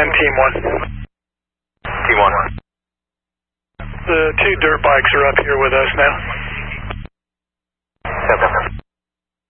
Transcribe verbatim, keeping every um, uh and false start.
And Team one. Team one. The two dirt bikes are up here with us now.